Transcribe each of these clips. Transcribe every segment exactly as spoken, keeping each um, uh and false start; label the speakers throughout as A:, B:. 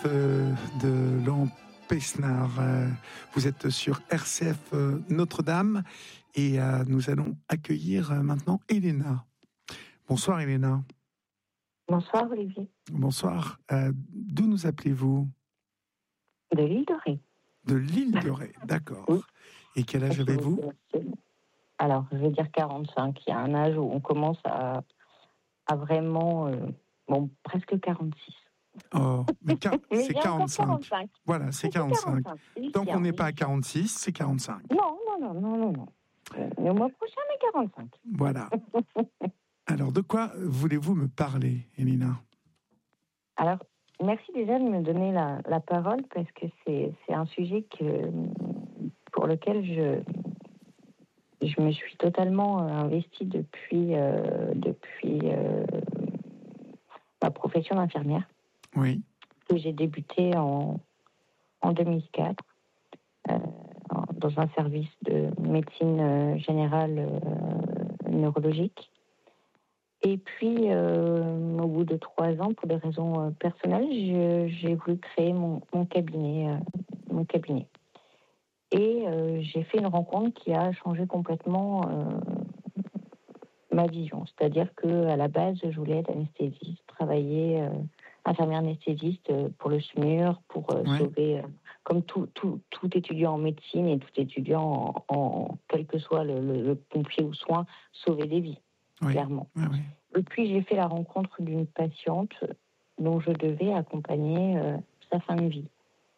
A: euh, de Laurent Pesnard. Euh, vous êtes sur R C F euh, Notre-Dame et euh, nous allons accueillir euh, maintenant Elena. Bonsoir Elena.
B: Bonsoir Olivier.
A: Bonsoir. Euh, d'où nous appelez-vous ?
B: De l'île de Ré.
A: De l'île de Ré, d'accord.
B: Oui.
A: Et quel âge avez-vous ?
B: Alors, je vais dire quarante-cinq. Il y a un âge où on commence à, à vraiment... Euh, bon, presque quarante-six.
A: Oh, mais, car,
B: mais
A: c'est quarante-cinq. quarante-cinq. Voilà, c'est, c'est quarante-cinq. quarante-cinq. Tant qu'on n'est pas à quarante-six, c'est quarante-cinq.
B: Non, non, non, non, non. non. Le mois prochain, on est quarante-cinq.
A: Voilà. Alors, de quoi voulez-vous me parler, Elena ?
B: Alors, merci déjà de me donner la, la parole parce que c'est, c'est un sujet que, pour lequel je, je me suis totalement investie depuis, euh, depuis euh, ma profession d'infirmière.
A: Oui.
B: Que j'ai débuté en, en deux mille quatre euh, dans un service de médecine générale euh, neurologique. Et puis, euh, au bout de trois ans, pour des raisons euh, personnelles, je, j'ai voulu créer mon, mon cabinet, euh, mon cabinet. Et euh, j'ai fait une rencontre qui a changé complètement euh, ma vision. C'est-à-dire que à la base, je voulais être anesthésiste, travailler euh, infirmière anesthésiste pour le S M U R, pour euh, ouais. sauver, euh, comme tout, tout, tout étudiant en médecine et tout étudiant en, en quel que soit le, le, le pompier ou soin, sauver des vies. Oui, clairement. Oui, oui. Et puis j'ai fait la rencontre d'une patiente dont je devais accompagner euh, sa fin de vie.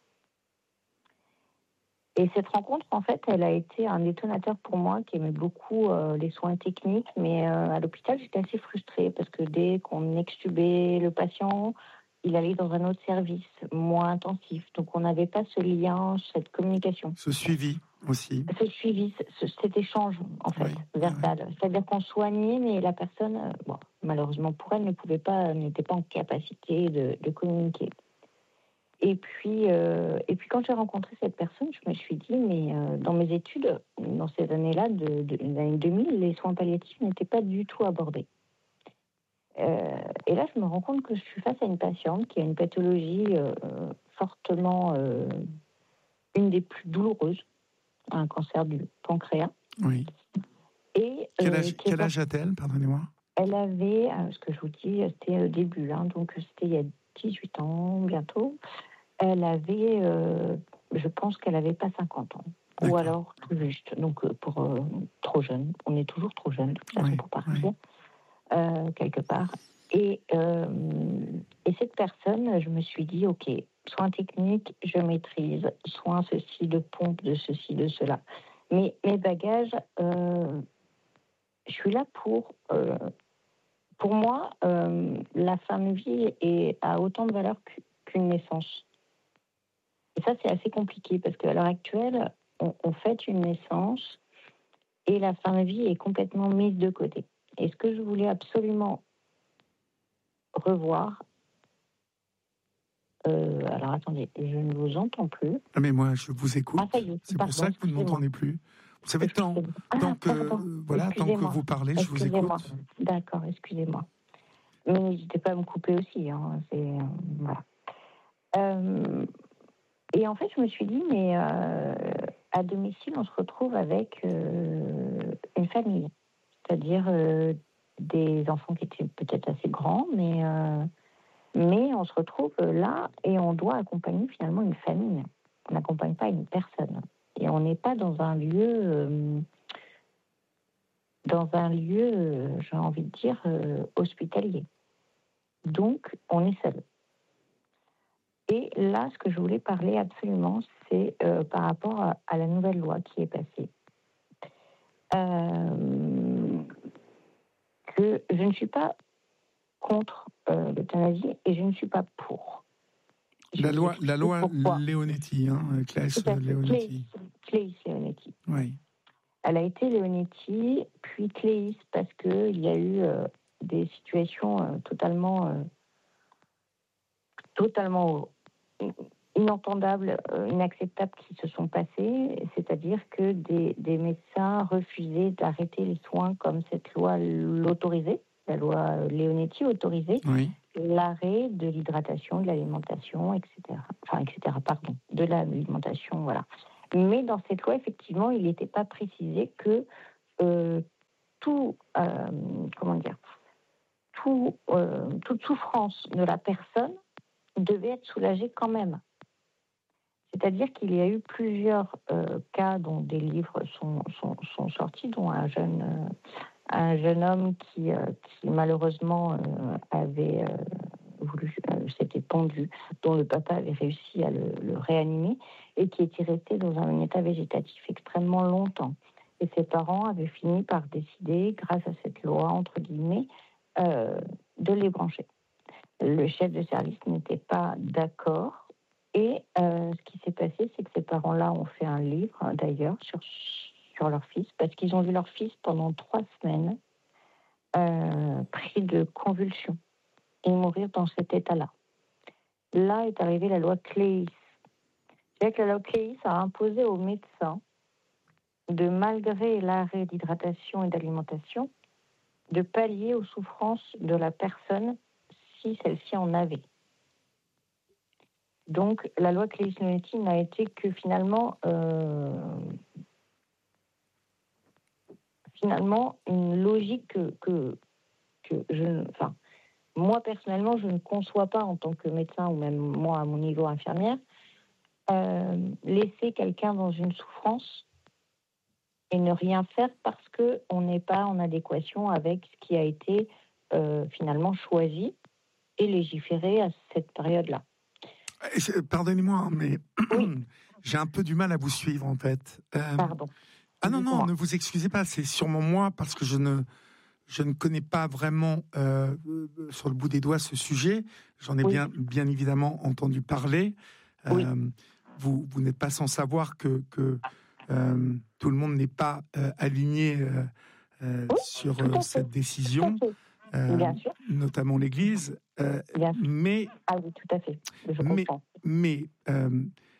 B: Et cette rencontre, en fait, elle a été un détonateur pour moi qui aimait beaucoup euh, les soins techniques, mais euh, à l'hôpital, j'étais assez frustrée parce que dès qu'on extubait le patient, il allait dans un autre service moins intensif. Donc on n'avait pas ce lien, cette communication.
A: Ce suivi aussi.
B: Ce suivi, ce, cet échange, en fait, oui, verbal. Oui. C'est-à-dire qu'on soignait, mais la personne, bon, malheureusement pour elle, ne pouvait pas, n'était pas en capacité de, de communiquer. Et puis, euh, et puis, quand j'ai rencontré cette personne, je me suis dit, mais euh, dans mes études, dans ces années-là, de, de, de l'année deux mille, les soins palliatifs n'étaient pas du tout abordés. Euh, et là, je me rends compte que je suis face à une patiente qui a une pathologie euh, fortement, euh, une des plus douloureuses, un cancer du pancréas.
A: Oui.
B: Et,
A: quel âge,
B: euh,
A: quel âge a-t-elle, pardonnez-moi ?
B: Elle avait, ce que je vous dis, c'était au début, hein, donc c'était il y a dix-huit ans bientôt. Elle avait, euh, je pense qu'elle n'avait pas cinquante ans. D'accord. Ou alors tout juste, donc pour euh, trop jeune. On est toujours trop jeune, de toute façon, oui, pour partir, oui. euh, quelque part. Et, euh, et cette personne, je me suis dit, OK, soins techniques, je maîtrise, soins ceci, de pompe, de ceci, de cela. Mais mes bagages, euh, je suis là pour... Euh, pour moi, euh, la fin de vie est, a autant de valeur qu'une naissance. Et ça, c'est assez compliqué parce qu'à l'heure actuelle, on, on fête une naissance et la fin de vie est complètement mise de côté. Et ce que je voulais absolument revoir... Euh, alors, attendez, je ne vous entends plus.
A: Ah, mais moi, je vous écoute.
B: Ah, ça y est,
A: c'est
B: pardon,
A: pour ça que vous ne m'entendez plus. Vous savez, tant,
B: ah,
A: tant, que, euh, voilà, tant que vous parlez, je vous écoute.
B: D'accord, excusez-moi. Mais n'hésitez pas à me couper aussi. Hein, c'est, euh, voilà. Euh, et en fait, je me suis dit, mais euh, à domicile, on se retrouve avec euh, une famille. C'est-à-dire euh, des enfants qui étaient peut-être assez grands, mais, euh, mais on se retrouve là et on doit accompagner finalement une famille. On n'accompagne pas une personne. Et on n'est pas dans un lieu... Euh, dans un lieu, euh, j'ai envie de dire, euh, hospitalier. Donc, on est seul. Et là, ce que je voulais parler absolument, c'est euh, par rapport à, à la nouvelle loi qui est passée. Euh, que je ne suis pas contre euh, l'euthanasie et je ne suis pas pour.
A: La je loi, la loi Leonetti, hein, Claes Leonetti.
B: Claes Leonetti.
A: Oui.
B: Elle a été Leonetti, puis Claes, parce qu'il y a eu euh, des situations euh, totalement... Euh, totalement inentendables, inacceptables qui se sont passées, c'est-à-dire que des, des médecins refusaient d'arrêter les soins comme cette loi l'autorisait, la loi Leonetti autorisait,
A: oui.
B: l'arrêt de l'hydratation, de l'alimentation, et cetera. Enfin, et cetera, pardon, de l'alimentation, voilà. Mais dans cette loi, effectivement, il n'était pas précisé que euh, tout, euh, comment dire, tout, euh, toute souffrance de la personne devait être soulagée quand même. C'est-à-dire qu'il y a eu plusieurs euh, cas dont des livres sont, sont, sont sortis, dont un jeune, euh, un jeune homme qui, euh, qui malheureusement euh, avait euh, voulu, euh, s'était pendu, dont le papa avait réussi à le, le réanimer et qui était resté dans un état végétatif extrêmement longtemps. Et ses parents avaient fini par décider, grâce à cette loi, entre guillemets, euh, de les brancher. Le chef de service n'était pas d'accord. Et euh, ce qui s'est passé, c'est que ces parents-là ont fait un livre, d'ailleurs, sur, sur leur fils, parce qu'ils ont vu leur fils pendant trois semaines euh, pris de convulsions et mourir dans cet état-là. Là est arrivée la loi Claeys. C'est-à-dire que la loi Claeys a imposé aux médecins de, malgré l'arrêt d'hydratation et d'alimentation, de pallier aux souffrances de la personne si celle-ci en avait. Donc, la loi Claeys-Leonetti n'a été que finalement, euh, finalement une logique que, que, que je, enfin, moi personnellement, je ne conçois pas en tant que médecin ou même moi à mon niveau infirmière, euh, laisser quelqu'un dans une souffrance et ne rien faire parce qu'on n'est pas en adéquation avec ce qui a été euh, finalement choisi et légiféré à cette période-là.
A: Pardonnez-moi, mais
B: oui.
A: j'ai un peu du mal à vous suivre, en fait.
B: Euh... Pardon.
A: Ah non, non, ne vous excusez pas, c'est sûrement moi, parce que je ne, je ne connais pas vraiment, euh, sur le bout des doigts, ce sujet. J'en ai oui. bien, bien évidemment entendu parler. Euh, oui. Vous, vous n'êtes pas sans savoir que, que euh, tout le monde n'est pas euh, aligné euh, euh, oui, sur euh, cette décision. Euh,
B: Bien sûr.
A: Notamment l'Église, euh, mais
B: ah oui, tout à fait. Je
A: mais,
B: comprends.
A: mais euh,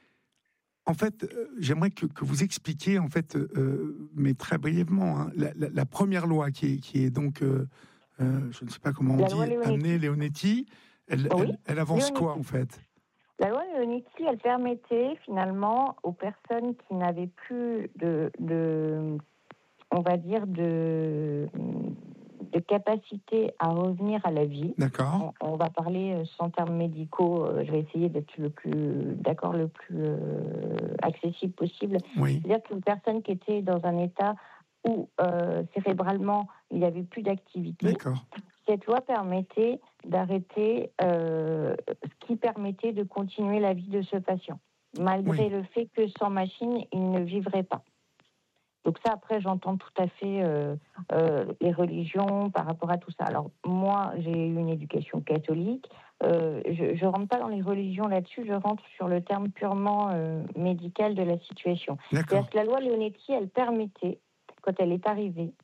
A: en fait, euh, j'aimerais que, que vous expliquiez, en fait, euh, mais très brièvement, hein, la, la, la première loi qui est, qui est donc, euh, euh, je ne sais pas comment on la dit, amenée Leonetti, elle, oui. elle, elle avance Leonetti. Quoi en fait?
B: La loi Leonetti, elle permettait finalement aux personnes qui n'avaient plus de, de on va dire, de de capacité à revenir à la vie.
A: D'accord.
B: On, on va parler sans termes médicaux. Je vais essayer d'être le plus, d'accord, le plus euh, accessible possible.
A: Oui.
B: C'est-à-dire qu'une personne qui était dans un état où euh, cérébralement il n'y avait plus d'activité.
A: D'accord.
B: Cette loi permettait d'arrêter, euh, ce qui permettait de continuer la vie de ce patient, malgré oui. le fait que sans machine il ne vivrait pas. Donc ça, après, j'entends tout à fait euh, euh, les religions par rapport à tout ça. Alors, moi, j'ai eu une éducation catholique. Euh, je ne rentre pas dans les religions là-dessus. Je rentre sur le terme purement euh, médical de la situation. C'est-à-dire que la loi Leonetti, elle permettait, quand elle est arrivée,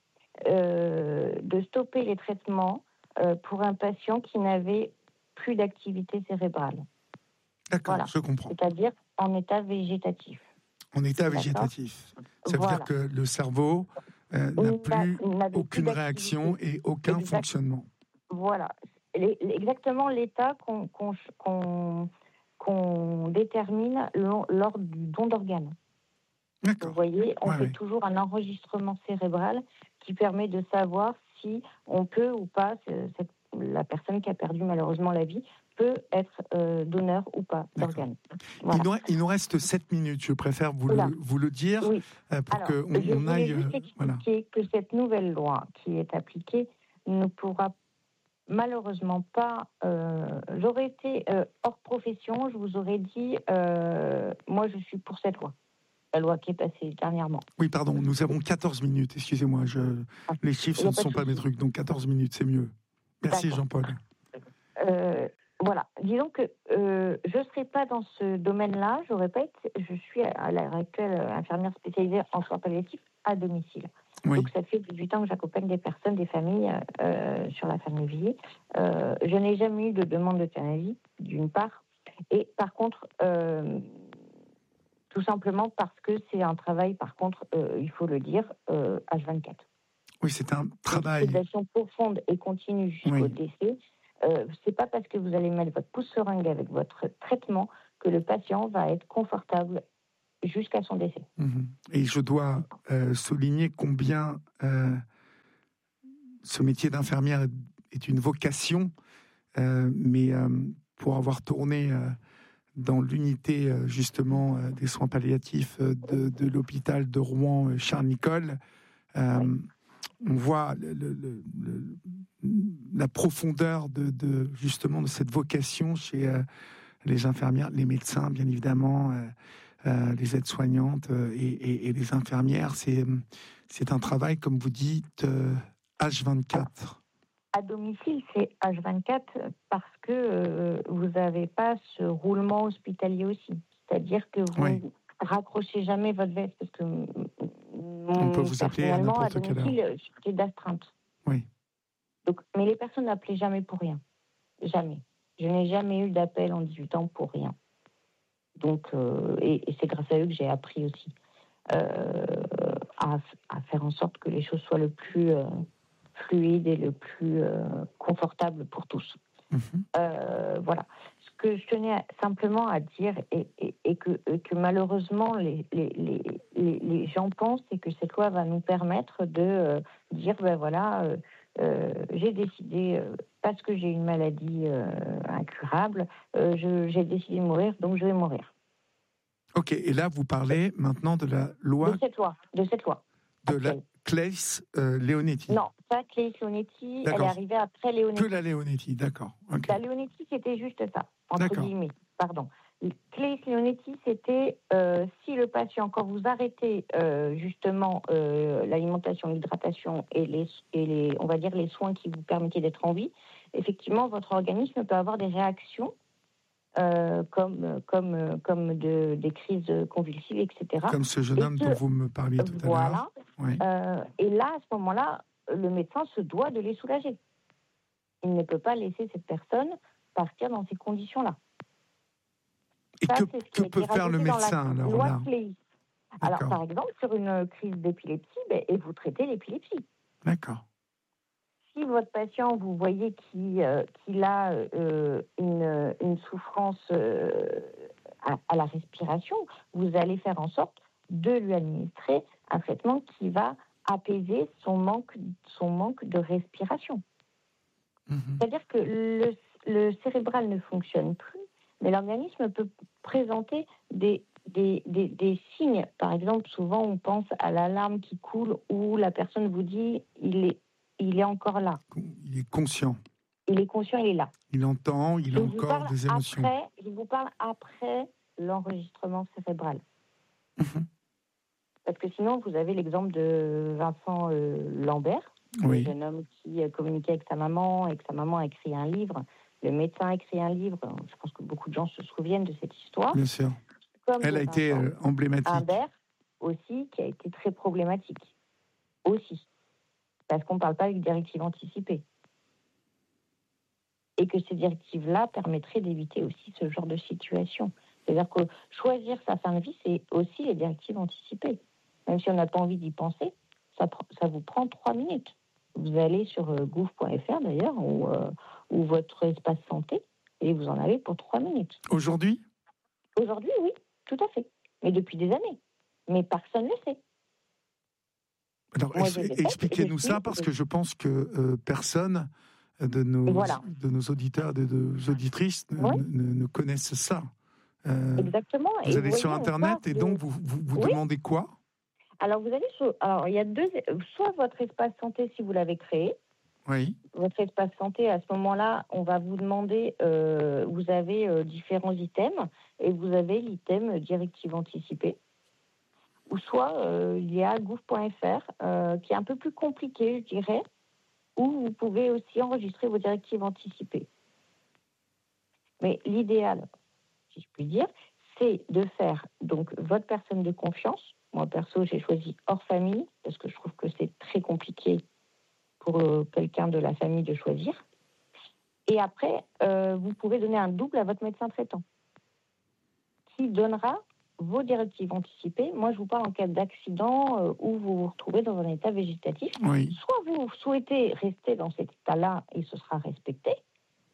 B: euh, de stopper les traitements euh, pour un patient qui n'avait plus d'activité cérébrale.
A: D'accord, voilà. Je comprends.
B: C'est-à-dire en état végétatif.
A: En état végétatif. Ça veut voilà. dire que le cerveau euh, n'a plus aucune plus réaction et aucun exact. Fonctionnement.
B: Voilà. Exactement l'état qu'on, qu'on, qu'on, qu'on détermine lors du don d'organes.
A: D'accord.
B: Vous voyez, on
A: ouais,
B: fait
A: ouais.
B: toujours un enregistrement cérébral qui permet de savoir si on peut ou pas, cette, la personne qui a perdu malheureusement la vie, peut être euh, donneur ou pas d'organes.
A: Voilà. Il, nous, il nous reste sept minutes, je préfère vous, le, vous le dire,
B: oui.
A: euh, pour
B: Alors,
A: qu'on
B: je
A: on aille...
B: juste expliquer voilà. que cette nouvelle loi qui est appliquée ne pourra malheureusement pas... Euh, j'aurais été euh, hors profession, je vous aurais dit, euh, moi je suis pour cette loi. La loi qui est passée dernièrement.
A: Oui, pardon, nous avons quatorze minutes, excusez-moi, je... ah, les chiffres ne sont pas mes trucs, donc quatorze minutes, c'est mieux. Merci
B: D'accord.
A: Jean-Paul.
B: Euh, voilà, disons que euh, je ne serais pas dans ce domaine-là, j'aurais pas été, je suis à l'heure actuelle infirmière spécialisée en soins palliatifs à domicile. Oui. Donc ça fait dix-huit ans que j'accompagne des personnes, des familles euh, sur la fin de vie. Euh, je n'ai jamais eu de demande d'euthanasie, d'une part, et par contre... Euh, tout simplement parce que c'est un travail, par contre, euh, il faut le dire, euh, H vingt-quatre.
A: Oui, c'est un travail...
B: Une sédation profonde et continue jusqu'au oui. décès. Euh, c'est pas parce que vous allez mettre votre pouce seringue avec votre traitement que le patient va être confortable jusqu'à son décès.
A: Mmh. Et je dois euh, souligner combien euh, ce métier d'infirmière est une vocation, euh, mais euh, pour avoir tourné euh, dans l'unité euh, justement euh, des soins palliatifs euh, de, de l'hôpital de Rouen euh, Charles Nicolle, euh, oui. on voit le, le, le, le, la profondeur de, de justement de cette vocation chez euh, les infirmières, les médecins bien évidemment. Euh, Euh, les aides-soignantes euh, et, et, et les infirmières, c'est, c'est un travail, comme vous dites, euh, H vingt-quatre.
B: À domicile, c'est H vingt-quatre parce que euh, vous n'avez pas ce roulement hospitalier aussi. C'est-à-dire que vous
A: oui.
B: ne raccrochez jamais votre veste parce que
A: on peut vous appeler à n'importe quelle heure.
B: J'ai d'astreinte.
A: Oui.
B: Donc, mais les personnes n'appelaient jamais pour rien. Jamais. Je n'ai jamais eu d'appel en dix-huit ans pour rien. Donc, euh, et, et c'est grâce à eux que j'ai appris aussi euh, à, à faire en sorte que les choses soient le plus euh, fluides et le plus euh, confortable pour tous. Mmh. Euh, voilà. Ce que je tenais simplement à dire et, et, et, que, et que malheureusement les, les, les, les, les gens pensent, c'est que cette loi va nous permettre de euh, dire ben voilà, euh, euh, j'ai décidé euh, parce que j'ai une maladie euh, incurable, euh, je, j'ai décidé de mourir, donc je vais mourir.
A: Ok, et là vous parlez maintenant de la loi.
B: De cette loi, de cette loi.
A: De actuelle. La Claes-Leonetti.
B: Non, pas Claes-Leonetti, elle est arrivée après Leonetti.
A: Que la Leonetti, d'accord. Okay.
B: La Leonetti, c'était juste ça, entre d'accord. guillemets, pardon. Claes-Leonetti, c'était euh, si le patient, quand vous arrêtez euh, justement euh, l'alimentation, l'hydratation et les, et les, on va dire les soins qui vous permettaient d'être en vie, effectivement, votre organisme peut avoir des réactions euh, comme, comme, comme de, des crises convulsives, et cetera.
A: Comme ce jeune homme que, dont vous me parliez tout
B: voilà,
A: à l'heure.
B: Oui. Euh, et là, à ce moment-là, le médecin se doit de les soulager. Il ne peut pas laisser cette personne partir dans ces conditions-là.
A: Et ça, que, que peut faire le médecin alors là
B: Alors, par exemple, sur une crise d'épilepsie, ben, et vous traitez l'épilepsie.
A: D'accord.
B: Si votre patient, vous voyez qu'il, euh, qu'il a euh, une, une souffrance euh, à, à la respiration, vous allez faire en sorte de lui administrer un traitement qui va apaiser son manque, son manque de respiration. Mmh. C'est-à-dire que le, le cérébral ne fonctionne plus, mais l'organisme peut présenter des, des, des, des signes. Par exemple, souvent on pense à l'alarme qui coule où la personne vous dit il est, il est encore là.
A: Il est conscient.
B: Il est conscient, il est là.
A: Il entend, il a encore des émotions.
B: Après, je vous parle après l'enregistrement cérébral. Mmh. Parce que sinon, vous avez l'exemple de Vincent euh, Lambert, oui. Le jeune homme qui communiquait avec sa maman et que sa maman a écrit un livre. Le médecin a écrit un livre. Je pense que beaucoup de gens se souviennent de cette histoire.
A: Bien sûr. Comme Elle a été euh, emblématique.
B: Lambert aussi, qui a été très problématique. Aussi. Parce qu'on ne parle pas d'une directive anticipée. Et que ces directives-là permettraient d'éviter aussi ce genre de situation. C'est-à-dire que choisir sa fin de vie, c'est aussi les directives anticipées. Même si on n'a pas envie d'y penser, ça, ça vous prend trois minutes. Vous allez sur euh, gouv point f r d'ailleurs, ou, euh, ou votre espace santé, et vous en avez pour trois minutes.
A: Aujourd'hui ?
B: Aujourd'hui, oui, tout à fait. Mais depuis des années. Mais personne ne le sait.
A: Alors, Moi, ex- expliquez-nous ça, sais, parce que je pense que euh, personne de nos, voilà. de nos auditeurs, de nos auditrices oui. ne, ne, ne connaissent ça.
B: Euh, Exactement.
A: Vous et allez vous sur voyez, Internet et donc vous, vous, vous oui. demandez quoi ?
B: Alors, vous allez sur... Alors, il y a deux... Soit votre espace santé, si vous l'avez créé.
A: Oui.
B: Votre espace santé, à ce moment-là, on va vous demander... Euh, vous avez euh, différents items et vous avez l'item directive anticipée. Ou soit, euh, il y a gouv point f r euh, qui est un peu plus compliqué, je dirais, où vous pouvez aussi enregistrer vos directives anticipées. Mais l'idéal, si je puis dire, c'est de faire donc votre personne de confiance. Moi, perso, j'ai choisi hors famille, parce que je trouve que c'est très compliqué pour euh, quelqu'un de la famille de choisir. Et après, euh, vous pouvez donner un double à votre médecin traitant, qui donnera vos directives anticipées. Moi, je vous parle en cas d'accident euh, où vous vous retrouvez dans un état végétatif.
A: Oui.
B: Soit vous souhaitez rester dans cet état-là et ce sera respecté,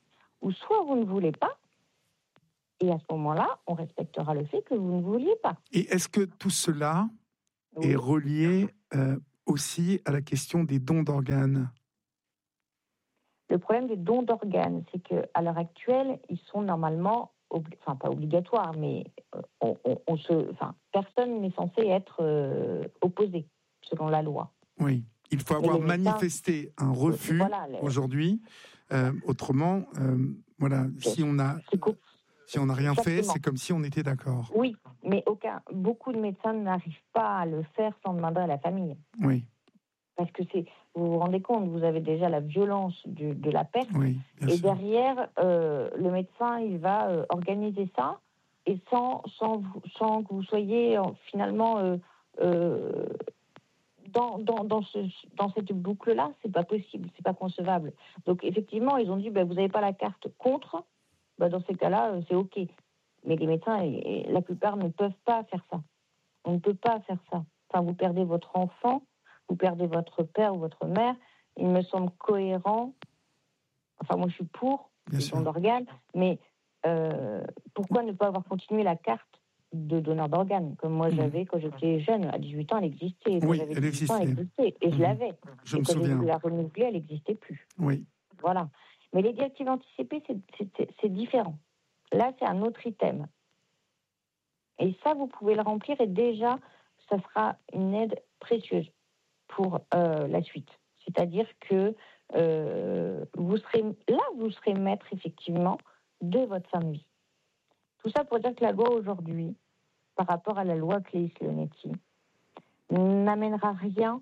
B: ou soit vous ne voulez pas, et à ce moment-là, on respectera le fait que vous ne vouliez pas.
A: Et est-ce que tout cela
B: Oui.
A: est relié euh, aussi à la question des dons d'organes?
B: Le problème des dons d'organes, c'est qu'à l'heure actuelle, ils sont normalement, obli- enfin pas obligatoires, mais euh, on, on, on se, enfin, personne n'est censé être euh, opposé, selon la loi.
A: Oui, il faut avoir
B: les médecins-
A: manifesté un refus
B: Voilà, le-
A: aujourd'hui. Euh, autrement, euh, voilà, si on a,
B: c'est co-
A: si on n'a rien fait,
B: Exactement.
A: c'est comme si on était d'accord.
B: Oui, mais aucun, beaucoup de médecins n'arrivent pas à le faire sans demander à la famille.
A: Oui,
B: Parce que c'est, vous vous rendez compte, vous avez déjà la violence du- de la perte,
A: oui, bien
B: et
A: sûr.
B: derrière, euh, le médecin, il va euh, organiser ça, et sans, sans, vous- sans que vous soyez euh, finalement euh, euh, dans, dans, dans, ce, dans cette boucle-là, c'est pas possible, c'est pas concevable. Donc effectivement, ils ont dit, ben, vous n'avez pas la carte contre, ben, dans ces cas-là, euh, c'est OK. Mais les médecins, et, et la plupart ne peuvent pas faire ça. On ne peut pas faire ça. Enfin, vous perdez votre enfant, vous perdez votre père ou votre mère. Il me semble cohérent. Enfin, moi, je suis pour
A: Bien
B: les
A: sûr.
B: dons d'organes, mais euh, pourquoi ne pas avoir continué la carte de donneur d'organes, comme moi
A: Mmh.
B: j'avais quand j'étais jeune, à dix-huit ans, elle existait. Quand
A: Oui,
B: j'avais
A: elle
B: dix-huit ans, elle
A: existait.
B: existait. Et je
A: Mmh.
B: l'avais.
A: Je
B: et
A: me
B: quand j'ai
A: souviens.
B: voulu la renouveler, elle n'existait plus.
A: Oui,
B: Voilà. Mais les directives anticipées, c'est, c'est, c'est différent. Là, c'est un autre item. Et ça, vous pouvez le remplir et déjà, ça sera une aide précieuse pour euh, la suite. C'est-à-dire que euh, vous serez, là, vous serez maître, effectivement, de votre fin de vie. Tout ça pour dire que la loi aujourd'hui, par rapport à la loi Claeys-Leonetti, n'amènera rien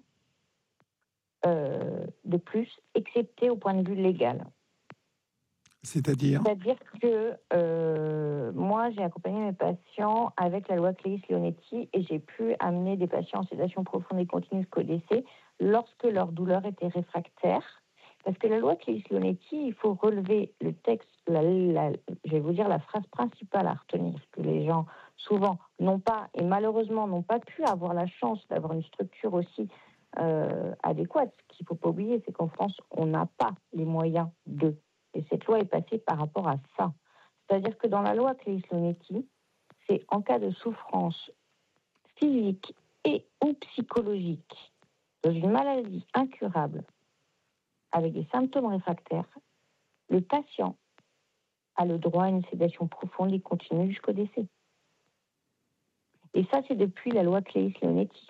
B: euh, de plus, excepté au point de vue légal.
A: c'est-à-dire
B: C'est-à-dire que euh, moi, j'ai accompagné mes patients avec la loi Claeys-Leonetti et j'ai pu amener des patients en sédation profonde et continue jusqu'au décès lorsque leur douleur était réfractaire. Parce que la loi Claeys-Leonetti, il faut relever le texte, la, la, je vais vous dire la phrase principale à retenir, que les gens souvent n'ont pas, et malheureusement n'ont pas pu avoir la chance d'avoir une structure aussi euh, adéquate. Ce qu'il ne faut pas oublier, c'est qu'en France, on n'a pas les moyens de. Et cette loi est passée par rapport à ça. C'est-à-dire que dans la loi Claeys-Leonetti, c'est en cas de souffrance physique et ou psychologique dans une maladie incurable avec des symptômes réfractaires, le patient a le droit à une sédation profonde et continue jusqu'au décès. Et ça, c'est depuis la loi Claeys-Leonetti.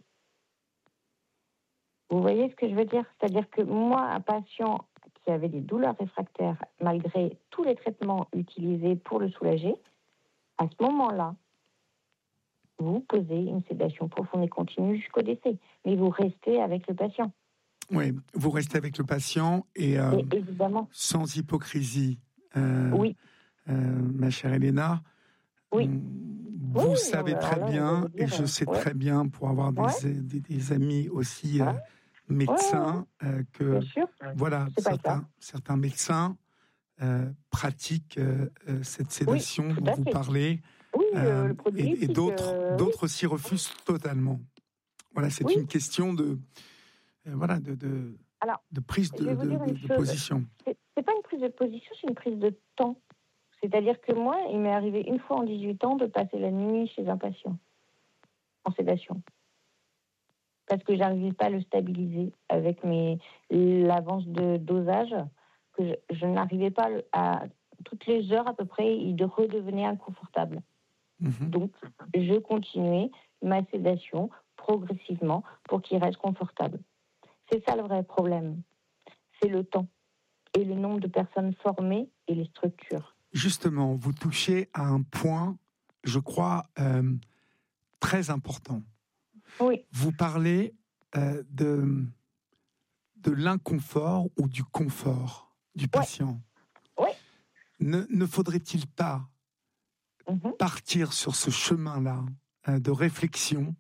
B: Vous voyez ce que je veux dire? C'est-à-dire que moi, un patient qui avait des douleurs réfractaires, malgré tous les traitements utilisés pour le soulager, à ce moment-là, vous posez une sédation profonde et continue jusqu'au décès. Mais vous restez avec le patient.
A: Oui, vous restez avec le patient et, euh,
B: et évidemment,
A: sans hypocrisie. Euh,
B: oui.
A: euh, ma chère Elena,
B: Oui.
A: vous
B: Oui,
A: savez
B: non,
A: très
B: alors là,
A: bien,
B: je vais vous dire,
A: et je sais
B: ouais.
A: très bien, pour avoir des,
B: Ouais.
A: des, des amis aussi euh,
B: Ouais.
A: médecins, euh, que
B: Bien sûr.
A: voilà,
B: C'est pas le cas.
A: certains, certains médecins euh, pratiquent euh, euh, cette sédation
B: Oui, tout
A: dont
B: à
A: vous
B: fait.
A: parlez,
B: Oui,
A: euh,
B: le, le produit
A: et, et d'autres,
B: euh,
A: d'autres s'y refusent totalement. Voilà, c'est
B: oui.
A: une question de, euh, voilà, de, de,
B: Alors,
A: de prise
B: je
A: de,
B: vais vous
A: de,
B: dire
A: de,
B: une
A: de
B: chose.
A: position.
B: C'est, c'est pas une prise de position, c'est une prise de temps. C'est-à-dire que moi, il m'est arrivé une fois en dix-huit ans de passer la nuit chez un patient en sédation. Parce que je n'arrivais pas à le stabiliser avec mes, l'avance de dosage, que je, je n'arrivais pas à, toutes les heures à peu près, il redevenait inconfortable.
A: Mm-hmm.
B: Donc, je continuais ma sédation progressivement pour qu'il reste confortable. C'est ça le vrai problème. C'est le temps et le nombre de personnes formées et les structures.
A: Justement, vous touchez à un point, je crois, euh, très important.
B: Oui.
A: Vous parlez euh, de, de l'inconfort ou du confort du patient.
B: Oui.
A: Ne, ne faudrait-il pas
B: Mm-hmm.
A: partir sur ce chemin-là euh, de réflexion,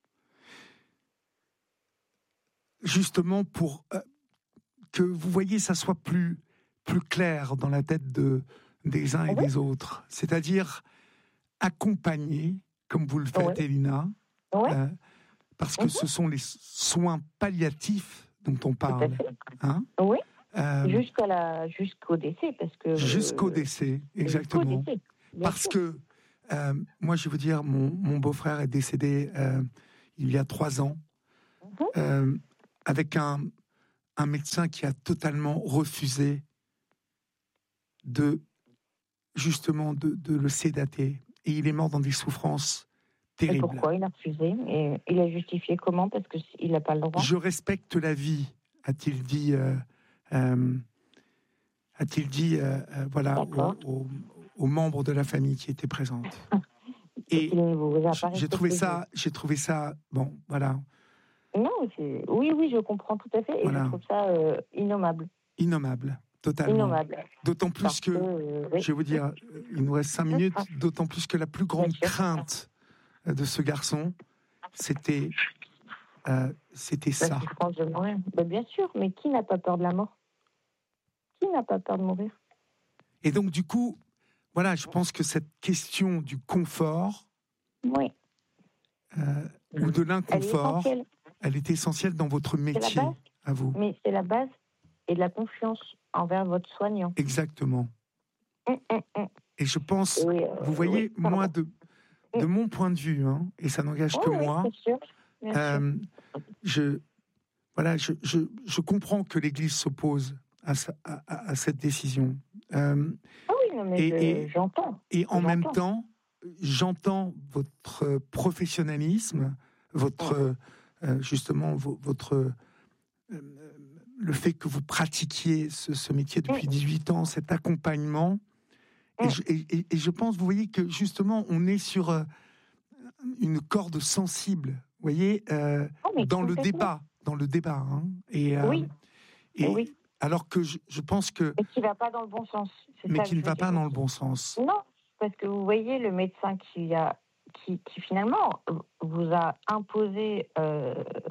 A: justement pour euh, que, vous voyez, ça soit plus, plus clair dans la tête de, des uns et
B: Oui.
A: des autres. C'est-à-dire accompagner, comme vous le faites,
B: Oui.
A: Elina,
B: Oui.
A: euh, parce que
B: Mm-hmm.
A: ce sont les soins palliatifs dont on parle.
B: Tout à fait.
A: Hein,
B: oui.
A: Euh,
B: Jusqu'à la, jusqu'au décès, parce que...
A: Jusqu'au décès, exactement.
B: Jusqu'au décès,
A: parce
B: sûr.
A: que, euh, moi, je vais vous dire, mon, mon beau-frère est décédé euh, il y a trois ans, mm-hmm. euh, avec un, un médecin qui a totalement refusé de, justement, de, de le sédater. Et il est mort dans des souffrances terribles.
B: Et pourquoi il a refusé? Et il a justifié comment? Parce qu'il n'a pas le droit.
A: Je respecte la vie, a-t-il dit... Euh, Euh, a-t-il dit, euh, euh, voilà, aux, aux, aux membres de la famille qui étaient présentes. Et j'ai trouvé ça, j'ai trouvé ça, bon, voilà.
B: Non, c'est... oui, oui, je comprends tout à fait, et voilà. Je trouve ça euh, innommable.
A: Innommable, totalement.
B: Innommable.
A: D'autant plus Parce que, que euh, oui. je vais vous dire, il nous reste cinq minutes, d'autant plus que la plus grande crainte de ce garçon, c'était, euh, c'était ça.
B: De mourir. Ben, bien sûr, mais qui n'a pas peur de la mort? Qui n'a pas peur de mourir?
A: Et donc, du coup, voilà, je pense que cette question du confort
B: oui.
A: euh, ou de l'inconfort, elle, elle est essentielle dans votre métier, à vous.
B: Mais c'est la base et de la confiance envers votre soignant.
A: Exactement.
B: Hum, hum, hum.
A: Et je pense, et euh, vous voyez, oui, moi, de, de mon point de vue, hein, et ça n'engage
B: oui,
A: que
B: oui,
A: moi,
B: sûr,
A: euh, je, voilà, je, je, je comprends que l'Église s'oppose À, à, à cette décision. Euh,
B: ah oui, non, mais
A: et,
B: je,
A: et,
B: j'entends.
A: Et en
B: j'entends.
A: même temps, j'entends votre professionnalisme, votre euh, justement vo, votre euh, le fait que vous pratiquiez ce, ce métier depuis dix-huit ans, cet accompagnement. Et je, et, et je pense, vous voyez, que justement, on est sur euh, une corde sensible, vous voyez, euh, oh, dans le débat, dans le débat. Hein, et, euh,
B: oui.
A: Et,
B: oui.
A: Alors que je, je pense que...
B: Mais qui ne va pas dans le bon sens. C'est
A: mais
B: ça
A: qui ne va pas dans le bon sens.
B: Non, parce que vous voyez, le médecin qui, a, qui, qui finalement vous a imposé, euh,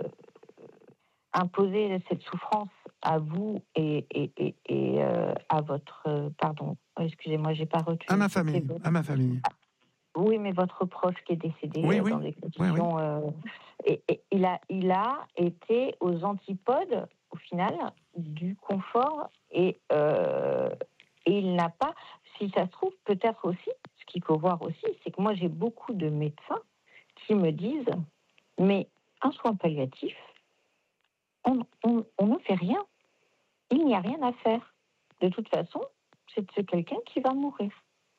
B: imposé cette souffrance à vous et, et, et, et euh, à votre... Euh, pardon, excusez-moi, je n'ai pas retenu.
A: À ma famille, à ma famille.
B: Ah, oui, mais votre proche qui est décédé
A: oui,
B: euh,
A: oui.
B: dans des conditions...
A: Oui, oui.
B: Euh, et, et, il, a, il a été aux antipodes, au final, du confort et, euh, et il n'a pas, si ça se trouve, peut-être aussi, ce qu'il faut voir aussi, c'est que moi j'ai beaucoup de médecins qui me disent mais un soin palliatif, on, on, on ne fait rien, il n'y a rien à faire. De toute façon, c'est, c'est quelqu'un qui va mourir.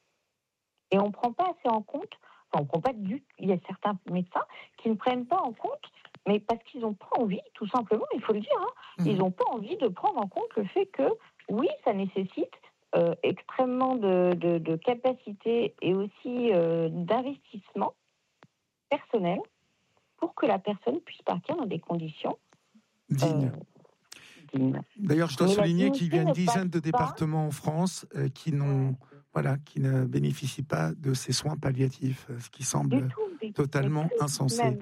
B: Et on ne prend pas assez en compte, enfin on prend pas du, il y a certains médecins qui ne prennent pas en compte, mais parce qu'ils n'ont pas envie, tout simplement, il faut le dire, hein, mmh. ils n'ont pas envie de prendre en compte le fait que, oui, ça nécessite euh, extrêmement de, de, de capacité et aussi euh, d'investissement personnel pour que la personne puisse partir dans des conditions
A: dignes.
B: Euh, dignes.
A: D'ailleurs, je dois mais souligner qu'il y a une dizaine de départements pas. en France euh, qui n'ont... Mmh. Voilà, qui ne bénéficient pas de ces soins palliatifs, ce qui semble tout, totalement tout, insensé.
B: Même.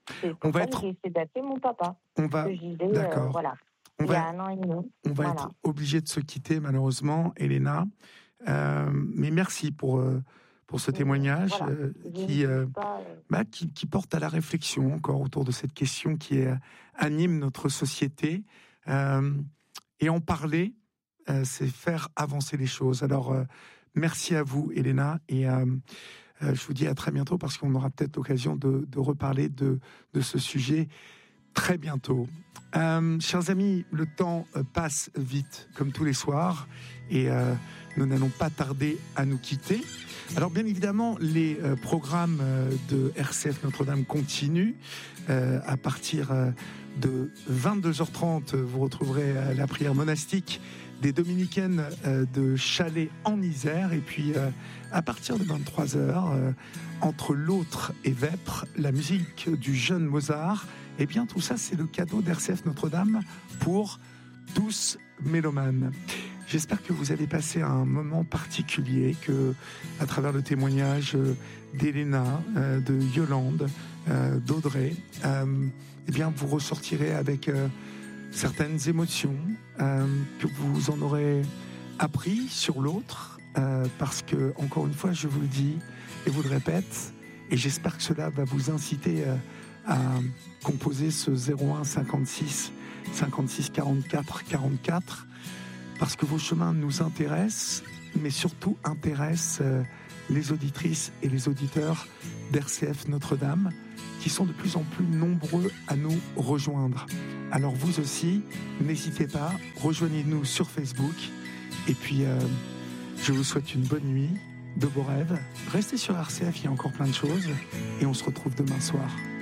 B: On va être. J'ai sédaté mon papa.
A: On va.
B: Disais,
A: D'accord.
B: Euh, voilà.
A: On
B: il
A: va...
B: y a un an et demi.
A: On va
B: voilà.
A: être obligé de se quitter malheureusement, Elena. Euh, mais merci pour euh, pour ce témoignage
B: voilà.
A: euh, qui, euh, pas, euh... bah, qui qui porte à la réflexion encore autour de cette question qui est, anime notre société. Euh, et en parler, euh, c'est faire avancer les choses. Alors. Euh, Merci à vous, Elena, et euh, euh, je vous dis à très bientôt parce qu'on aura peut-être l'occasion de, de reparler de, de ce sujet très bientôt. Euh, chers amis, le temps passe vite, comme tous les soirs, et euh, nous n'allons pas tarder à nous quitter. Alors, bien évidemment, les euh, programmes euh, de R C F Notre-Dame continuent. Euh, à partir euh, de vingt-deux heures trente, vous retrouverez euh, la prière monastique des Dominicaines euh, de Chalais en Isère. Et puis, euh, à partir de vingt-trois heures, euh, entre l'Autre et Vêpres, la musique du jeune Mozart. Eh bien, tout ça, c'est le cadeau d'R C F Notre-Dame pour tous mélomanes. J'espère que vous avez passé un moment particulier, que, à travers le témoignage d'Elena, euh, de Yolande, euh, d'Audrey, euh, eh bien, vous ressortirez avec euh, certaines émotions, euh, que vous en aurez appris sur l'autre, euh, parce que, encore une fois, je vous le dis et vous le répète, et j'espère que cela va vous inciter euh, à composer ce zéro un cinquante-six cinquante-six quarante-quatre quarante-quatre. parce que vos chemins nous intéressent, mais surtout intéressent euh, les auditrices et les auditeurs d'R C F Notre-Dame, qui sont de plus en plus nombreux à nous rejoindre. Alors vous aussi, n'hésitez pas, rejoignez-nous sur Facebook. Et puis, euh, je vous souhaite une bonne nuit, de beaux rêves. Restez sur R C F, il y a encore plein de choses. Et on se retrouve demain soir.